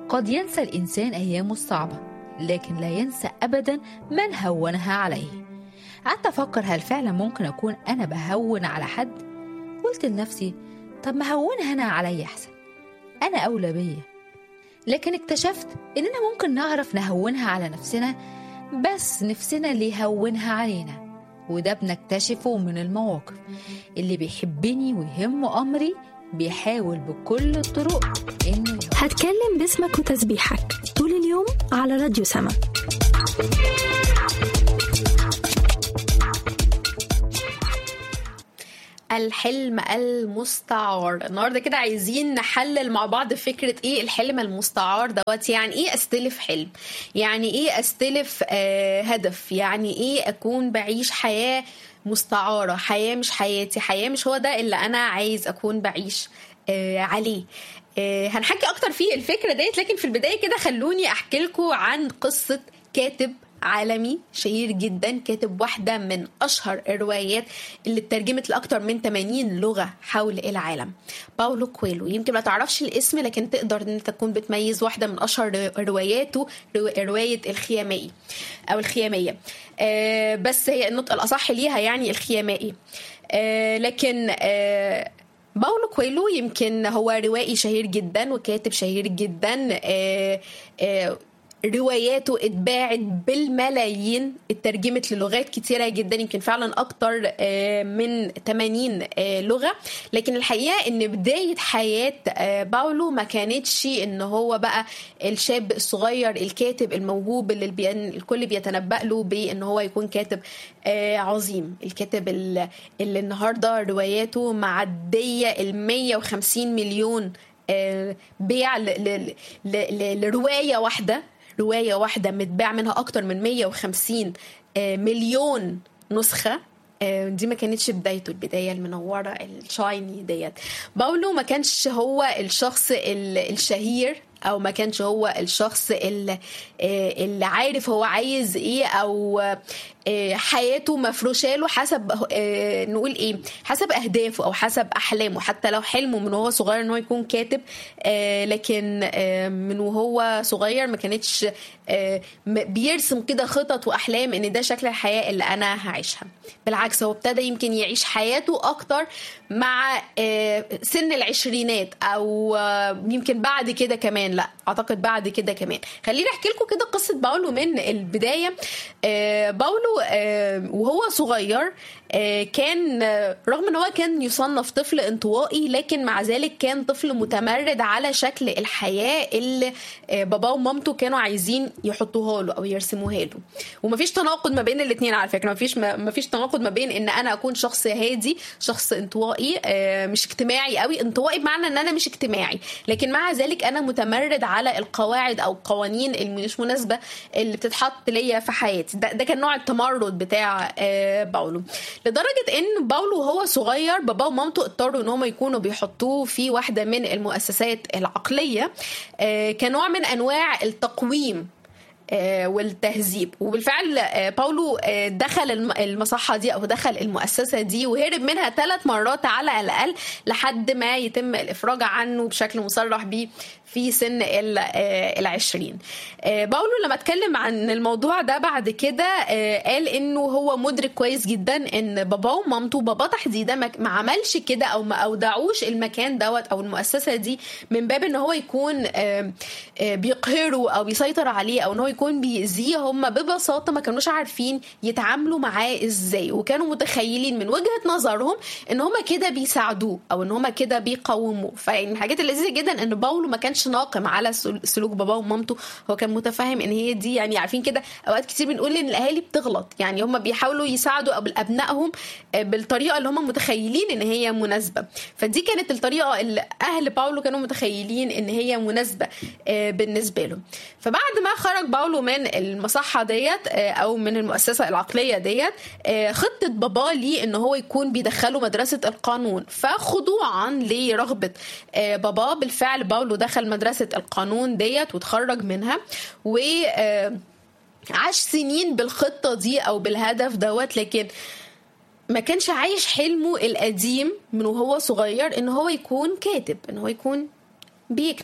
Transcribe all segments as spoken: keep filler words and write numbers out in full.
قد ينسى الإنسان أيامه الصعبة، لكن لا ينسى أبدا من هونها عليه. قعدت أفكر هل فعلا ممكن أكون أنا بهون على حد؟ قلت لنفسي طب ما هونها أنا علي أحسن، أنا أولى بيا. لكن اكتشفت إننا ممكن نعرف نهونها على نفسنا، بس نفسنا اللي يهونها علينا، وده بنكتشفه من المواقف. اللي بيحبني ويهمه أمري بيحاول بكل الطرق إنه يهون. هتكلم باسمك وتسبيحك طول اليوم على راديو سما. الحلم المستعار. النهارده كده عايزين نحلل مع بعض فكرة ايه الحلم المستعار دوت. يعني ايه استلف حلم؟ يعني ايه استلف آه هدف؟ يعني ايه اكون بعيش حياة مستعارة، حياة مش حياتي، حياة مش هو ده اللي انا عايز اكون بعيش آه عليه. آه هنحكي اكتر في الفكرة ديت، لكن في البداية كده خلوني احكي لكم عن قصة كاتب عالمي شهير جدا، كاتب واحدة من أشهر الروايات اللي اترجمت لأكتر من ثمانين لغة حول العالم، باولو كويلو. يمكن ما تعرفش الاسم، لكن تقدر ان تكون بتميز واحدة من أشهر رواياته، رواية الخيامائي أو الخيامية، آه بس هي النطق الأصح ليها يعني الخيامائي. آه لكن آه باولو كويلو يمكن هو روائي شهير جدا وكاتب شهير جدا. آه آه رواياته اتباعت بالملايين، اترجمت للغات كتيرة جدا، يمكن فعلا اكتر من ثمانين لغة. لكن الحقيقة ان بداية حياة باولو ما كانتش ان هو بقى الشاب الصغير الكاتب الموهوب اللي البي... الكل بيتنبأ له بان هو يكون كاتب عظيم. الكاتب اللي, اللي النهاردة رواياته معدية المية وخمسين مليون بيع ل... ل... ل... لرواية واحدة رواية واحدة متباع منها أكتر من مية وخمسين مليون نسخة. دي ما كانتش بدايته، البداية المنورة الشايني ديت. باولو ما كانش هو الشخص الشهير، او ما كانش هو الشخص اللي, اللي عارف هو عايز ايه، او حياته مفروشة له حسب نقول ايه حسب اهدافه او حسب احلامه. حتى لو حلمه من وهو صغير ان هو يكون كاتب، لكن من وهو صغير ما كانتش بيرسم كده خطط واحلام ان ده شكل الحياة اللي انا هعيشها. بالعكس، هو ابتدى يمكن يعيش حياته اكتر مع سن العشرينات، او يمكن بعد كده كمان، لا اعتقد بعد كده كمان. خليني احكي لكم كده قصة باولو من البداية. باولو وهو صغير كان رغم ان هو كان يصنف طفل انطوائي، لكن مع ذلك كان طفل متمرد على شكل الحياة اللي باباه ومامته كانوا عايزين يحطوها له او يرسموها له. ومفيش تناقض ما بين الاثنين على فكرة، مفيش مفيش تناقض ما بين ان انا اكون شخص هادي، شخص انطوائي مش اجتماعي قوي. انطوائي بمعنى ان انا مش اجتماعي، لكن مع ذلك انا متمرد على القواعد او القوانين اللي مش مناسبة اللي بتتحط ليا في حياتي. ده, ده كان نوع التمرد بتاع باولو، لدرجة ان باولو وهو صغير بابا ومامته اضطروا ان هم يكونوا بيحطوه في واحدة من المؤسسات العقلية كنوع من انواع التقويم والتهذيب. وبالفعل باولو دخل المصحة دي او دخل المؤسسة دي وهرب منها ثلاث مرات على الاقل لحد ما يتم الافراج عنه بشكل مصرح به في سن العشرين. باولو لما اتكلم عن الموضوع ده بعد كده قال انه هو مدرك كويس جدا ان بابا ومامته، بابا تحديدا ما عملش كده او ما اودعوش المكان دوت او المؤسسة دي من باب ان هو يكون بيقهره او بيسيطر عليه او ان هو يكون بيأذيه. هم ببساطة ما كانوش عارفين يتعاملوا معاه ازاي، وكانوا متخيلين من وجهة نظرهم ان هم كده بيساعدوه او ان هم كده بيقوموه. فيعني الحاجات اللذيذة جدا ان باولو ما كانش ناقم على سلوك بابا ومامته، هو كان متفاهم ان هي دي، يعني عارفين كده اوقات كتير بنقول ان الاهالي بتغلط، يعني هم بيحاولوا يساعدوا ابنائهم بالطريقه اللي هم متخيلين ان هي مناسبه. فدي كانت الطريقه اللي اهل باولو كانوا متخيلين ان هي مناسبه بالنسبه له. فبعد ما خرج باولو من المصحه ديت او من المؤسسه العقليه ديت، خطه بابا ليه ان هو يكون بيدخله مدرسه القانون، فخضوعا لرغبه بابا بالفعل باولو دخل مدرسة القانون ديت وتخرج منها، وعاش سنين بالخطة دي أو بالهدف دوت. لكن ما كانش عايش حلمه القديم من وهو صغير إن هو يكون كاتب، إن هو يكون بيكتب.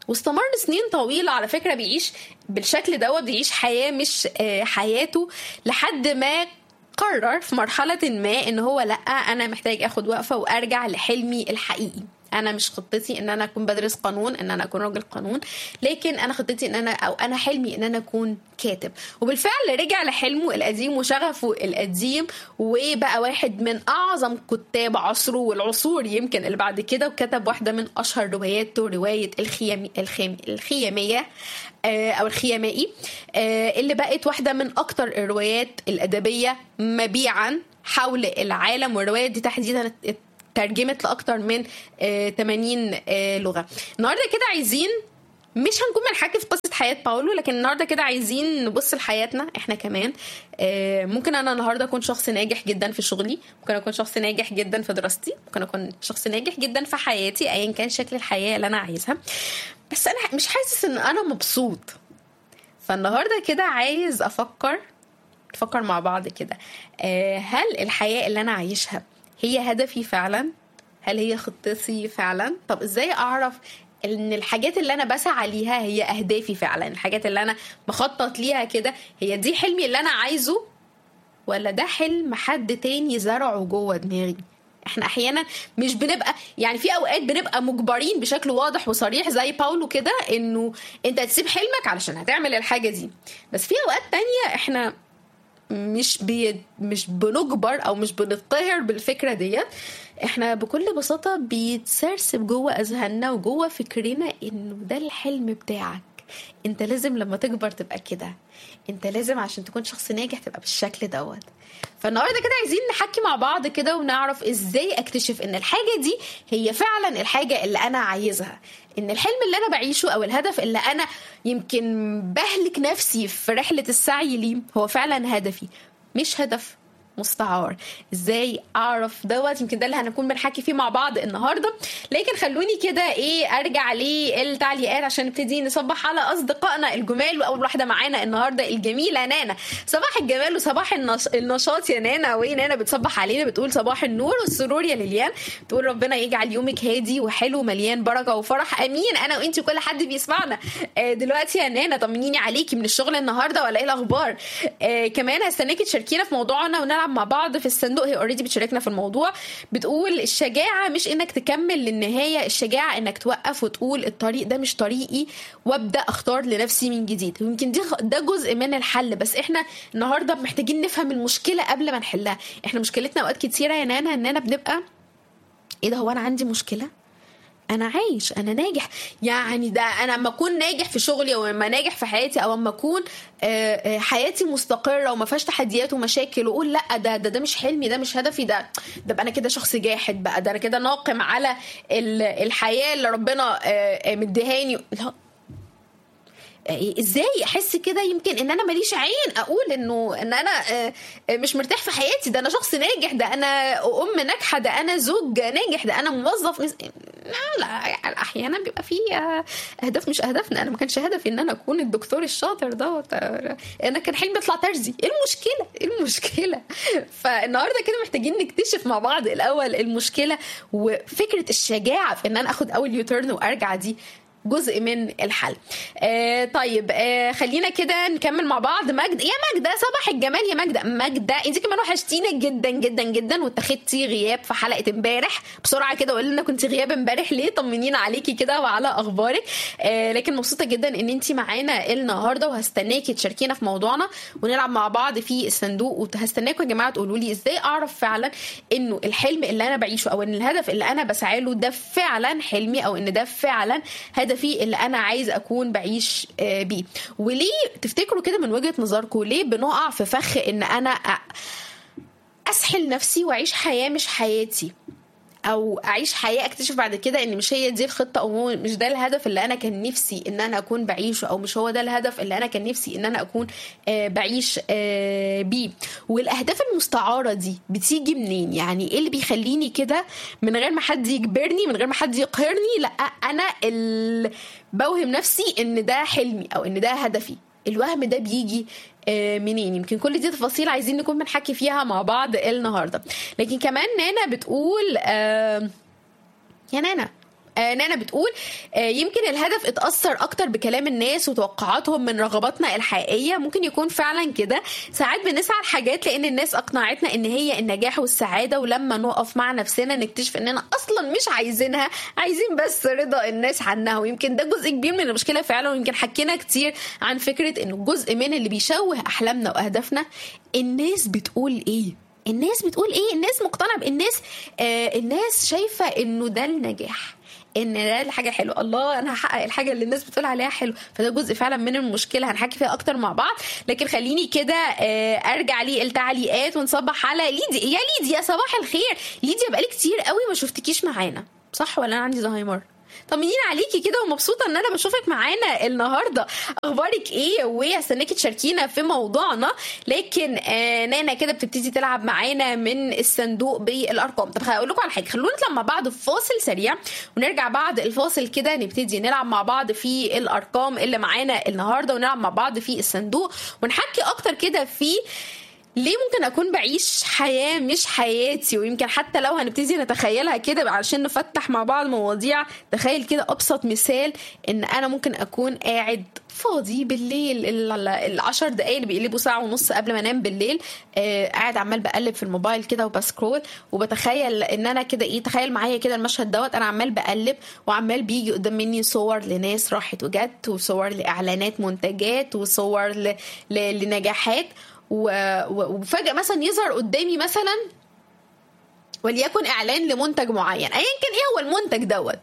واستمر سنين طويلة على فكرة بيعيش بالشكل دوت، بيعيش حياة مش حياته، لحد ما قرر في مرحلة ما ان هو لا، انا محتاج اخد وقفة وارجع لحلمي الحقيقي. انا مش خطتي ان انا اكون بدرس قانون، ان انا اكون راجل قانون، لكن انا خطتي ان انا او انا حلمي ان انا اكون كاتب. وبالفعل رجع لحلمه القديم وشغفه القديم، وبقى واحد من اعظم كتاب عصره والعصور يمكن اللي بعد كده، وكتب واحدة من اشهر رواياته، رواية الخيامي الخيم الخيامية او الخيامائي، اللي بقت واحدة من اكتر الروايات الادبية مبيعا حول العالم. والرواية دي تحديدا ترجمت لأكتر من ثمانين لغة. النهاردة كده عايزين مش هنكون بنحكي في قصة حياة باولو، لكن النهاردة كده عايزين نبص لحياتنا احنا كمان. ممكن انا النهاردة اكون شخص ناجح جدا في شغلي، ممكن اكون شخص ناجح جدا في دراستي، ممكن اكون شخص ناجح جدا في حياتي ايا كان شكل الحياة اللي انا عايزها، بس انا مش حاسس ان انا مبسوط. فالنهاردة كده عايز افكر نفكر مع بعض كده، هل الحياة اللي انا عايشها هي هدفي فعلا؟ هل هي خطتي فعلا؟ طب ازاي اعرف ان الحاجات اللي انا بسعى ليها هي اهدافي فعلا؟ الحاجات اللي انا بخطط ليها كده هي دي حلمي اللي انا عايزه، ولا ده حلم حد تاني زرعه جوه دماغي؟ احنا احيانا مش بنبقى يعني في اوقات بنبقى مجبرين بشكل واضح وصريح زي باولو كده انه انت تسيب حلمك علشان هتعمل الحاجة دي، بس في اوقات تانية احنا مش بي مش بنجبر او مش بنتقهر بالفكره ديت. احنا بكل بساطه بيتسرسب جوه اذهاننا وجوه فكرنا انه ده الحلم بتاعك، انت لازم لما تكبر تبقى كده، انت لازم عشان تكون شخص ناجح تبقى بالشكل دوت. فالنهارده كده عايزين نحكي مع بعض كده ونعرف ازاي اكتشف ان الحاجه دي هي فعلا الحاجه اللي انا عايزها، ان الحلم اللي انا بعيشه او الهدف اللي انا يمكن بهلك نفسي في رحله السعي ليه هو فعلا هدفي مش هدف مستعار. ازاي اعرف دوت؟ يمكن ده اللي هنكون بنحكي فيه مع بعض النهارده. لكن خلوني كده ايه ارجع للتعليقات عشان نبتدي نصبح على اصدقائنا الجمال. واول واحده معانا النهارده الجميله نانا. صباح الجمال وصباح النش... النشاط يا نانا. ونانا بتصبح علينا بتقول صباح النور والسرور يا ليليان، تقول ربنا يجعل يومك هادي وحلو مليان بركه وفرح. امين. انا وانتي وكل حد بيسمعنا دلوقتي يا نانا. طمنيني عليكي من الشغل النهارده ولا ايه الاخبار؟ آه كمان هستناكي تشاركينا في موضوعنا ونلعب مع بعض في الصندوق. هي اوريدي بتشاركنا في الموضوع، بتقول الشجاعه مش انك تكمل للنهايه، الشجاعه انك توقف وتقول الطريق ده مش طريقي وابدا اختار لنفسي من جديد. ويمكن دي ده جزء من الحل، بس احنا النهارده محتاجين نفهم المشكله قبل ما نحلها. احنا مشكلتنا اوقات كتيره يا نانا اننا بنبقى ايه ده، هو انا عندي مشكله، انا عايش، انا ناجح، يعني ده انا اما اكون ناجح في شغلي او اما ناجح في حياتي او اما اكون حياتي مستقره وما فيهاش تحديات ومشاكل، واقول لا ده ده ده مش حلمي، ده مش هدفي، ده ده بقى انا كده شخص جاحد بقى، ده انا كده ناقم على الحياه اللي ربنا مديهاني. لا، ازاي احس كده؟ يمكن ان انا ماليش عين اقول انه ان انا مش مرتاح في حياتي، ده انا شخص ناجح، ده انا ام ناجحه، ده انا زوج ناجح، ده انا موظف مز... لا لا احيانا بيبقى في اهداف مش اهدافنا. انا ما كانش هدفي ان انا اكون الدكتور الشاطر ده، انا كان حلمي اطلع ترزي. ايه المشكله؟ ايه المشكله؟ فالنهارده كده محتاجين نكتشف مع بعض الاول المشكله، وفكره الشجاعه في ان انا اخد اول يوتيرن وارجع دي جزء من الحل. آه طيب آه خلينا كده نكمل مع بعض. مجد يا مجدة، صباح الجمال يا مجدة. مجدة انت كمان وحشتينا جدا جدا جدا، واتخدتي غياب في حلقة امبارح. بسرعة كده قولي لنا كنت غياب امبارح ليه، طمنينا عليكي كده وعلى اخبارك. آه لكن مبسوطة جدا ان انت معانا النهاردة، وهستناكي تشاركينا في موضوعنا ونلعب مع بعض في الصندوق. وهستناكم يا جماعة تقولوا لي ازاي اعرف فعلا انه الحلم اللي انا بعيشه او ان الهدف اللي انا بسعى له ده فعلا حلمي، او ان ده فعلا هدف في اللي انا عايز اكون بعيش بيه. وليه تفتكروا كده من وجهة نظركم ليه بنقع في فخ ان انا اسحل نفسي واعيش حياة مش حياتي، او اعيش حياة اكتشف بعد كده ان مش هي دي الخطة، او مش ده الهدف اللي انا كان نفسي ان انا اكون بعيشه، او مش هو ده الهدف اللي انا كان نفسي ان انا اكون بعيش بيه؟ والاهداف المستعارة دي بتيجي منين؟ يعني ايه اللي بيخليني كده من غير ما حد يجبرني، من غير ما حد يقهرني، لا انا اللي بوهم نفسي ان ده حلمي او ان ده هدفي؟ الوهم ده بيجي منين؟ يمكن كل دي تفاصيل عايزين نكون بنحكي فيها مع بعض النهارده. لكن كمان نانا بتقول آه يا نانا آه نانا بتقول آه يمكن الهدف اتأثر أكتر بكلام الناس وتوقعاتهم من رغباتنا الحقيقية. ممكن يكون فعلا كده. ساعات بنسعى لحاجات لأن الناس أقنعتنا إن هي النجاح والسعادة، ولما نقف مع نفسنا نكتشف إننا أصلا مش عايزينها، عايزين بس رضا الناس عنها. ويمكن ده جزء كبير من المشكلة فعلا. ويمكن حكينا كتير عن فكرة إنه جزء من اللي بيشوه أحلامنا وأهدافنا الناس بتقول إيه. الناس بتقول إيه؟ الناس مقتنعة بالناس. آه الناس شايفة إنه ده النجاح، ان ده الحاجه حلوه، الله انا هحقق الحاجه اللي الناس بتقول عليها حلو. فده جزء فعلا من المشكله هنحكي فيها اكتر مع بعض. لكن خليني كده ارجع لي التعليقات ونصبح على ليدي. يا ليدي يا صباح الخير. ليدي بقالي كتير قوي ما شفتكيش معانا، صح ولا انا عندي زهايمر؟ طمنيني عليكي كده، ومبسوطه ان انا بشوفك معانا النهارده. اخبارك ايه؟ وهستناكي تشاركينا في موضوعنا. لكن آه نانا كده بتبتدي تلعب معانا من الصندوق بالارقام. طب هقول لكم على حاجه، خلونا نطلع مع بعض في فاصل سريع ونرجع بعد الفاصل كده نبتدي نلعب مع بعض في الارقام اللي معانا النهارده، ونلعب مع بعض في الصندوق، ونحكي اكتر كده في ليه ممكن أكون بعيش حياة مش حياتي. ويمكن حتى لو هنبتدي نتخيلها كده عشان نفتح مع بعض مواضيع، تخيل كده أبسط مثال إن أنا ممكن أكون قاعد فاضي بالليل، العشر دقايق اللي بيقلبوا ساعة ونص قبل ما انام بالليل، آه قاعد عمال بقلب في الموبايل كده وبسكرول، وبتخيل ان انا كده ايه، تخيل معايا كده المشهد دوت، انا عمال بقلب وعمال بيجي قدام مني صور لناس راحت وجت، وصور لاعلانات منتجات، وصور ل... ل... لنجاحات، وفجأة مثلا يظهر قدامي مثلا وليكن اعلان لمنتج معين ايا كان ايه هو المنتج دوت،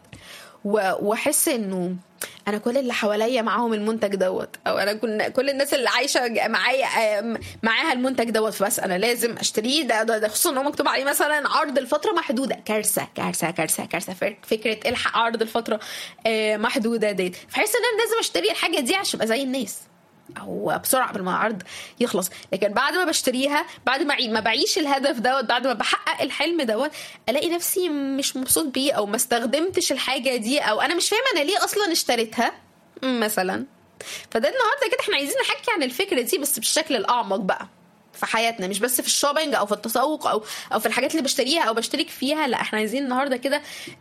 واحس انه انا كل اللي حواليا معاهم المنتج دوت، او انا كل كل الناس اللي عايشه معايا معاها المنتج دوت، بس انا لازم اشتريه. ده, ده, ده خصوصا انه مكتوب عليه مثلا عرض الفتره محدوده. كارثه كارثه كارثه كارثه فكره الحق عرض الفتره محدوده ديت. فحس ان انا لازم اشتري الحاجه دي عشان ابقى زي الناس، او بسرعه قبل ما العرض يخلص. لكن بعد ما بشتريها، بعد ما ما بعيش الهدف دوت، بعد ما بحقق الحلم دوت، الاقي نفسي مش مبسوط بيه، او ما استخدمتش الحاجه دي، او انا مش فاهمه انا ليه اصلا اشتريتها مثلا. فده النهارده كده احنا عايزين نحكي عن الفكره دي بس بالشكل الاعمق بقى في حياتنا، مش بس في الشوبينج او في التسوق او او في الحاجات اللي بشتريها او بشترك فيها. لا، احنا عايزين النهارده كده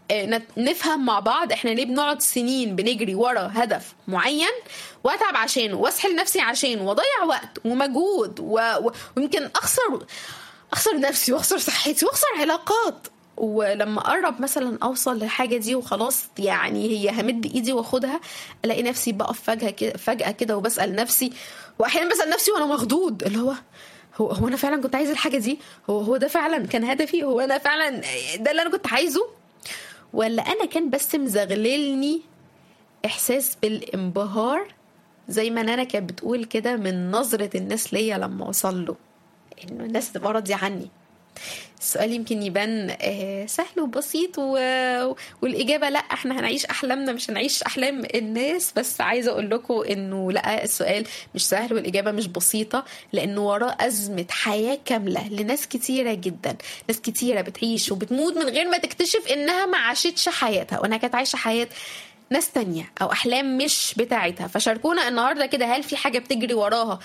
نفهم مع بعض احنا ليه بنقعد سنين بنجري ورا هدف معين، واتعب عشانه، واسحل نفسي عشانه، واضيع وقت ومجهود، ويمكن اخسر اخسر نفسي، واخسر صحتي، واخسر علاقات. ولما اقرب مثلا اوصل للحاجه دي وخلاص، يعني هي همد ايدي واخدها، الاقي نفسي بقف فجاه كده فجاه كده وبسال نفسي، واحيانا بسال نفسي وانا مخضوض، اللي هو هو هو انا فعلا كنت عايز الحاجه دي؟ هو هو ده فعلا كان هدفي؟ هو انا فعلا ده اللي انا كنت عايزه؟ ولا انا كان بس مزغللني احساس بالانبهار زي ما انا كانت بتقول كده من نظره الناس ليا لما وصل له، انه الناس تبقى راضيه عني؟ السؤال يمكن يبان سهل وبسيط و... والإجابة لا، احنا هنعيش أحلامنا مش هنعيش أحلام الناس. بس عايزة أقول لكم إنه لا، السؤال مش سهل والإجابة مش بسيطة، لأنه وراه أزمة حياة كاملة لناس كتيرة جدا. ناس كتيرة بتعيش وبتموت من غير ما تكتشف إنها ما عاشتش حياتها، وإنها كانت عايشة حياة ناس تانية أو أحلام مش بتاعتها. فشاركونا النهاردة كده، هل في حاجة بتجري وراها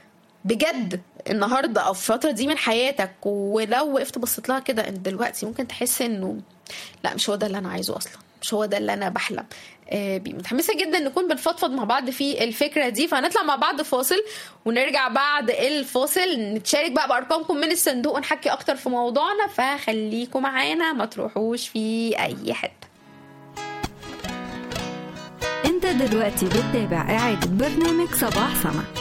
بجد النهارده او في الفتره دي من حياتك، ولو وقفت بصيت لها كده دلوقتي ممكن تحس انه لا، مش هو ده اللي انا عايزه اصلا، مش هو ده اللي انا بحلم بيه؟ متحمسه جدا نكون بنفضفض مع بعض في الفكره دي. فهنطلع مع بعض فاصل ونرجع بعد الفاصل نتشارك بقى بارقامكم من الصندوق ونحكي اكتر في موضوعنا. فخليكم معانا، ما تروحوش في اي حته. انت دلوقتي بتتابع اعاده برنامج صباح سما.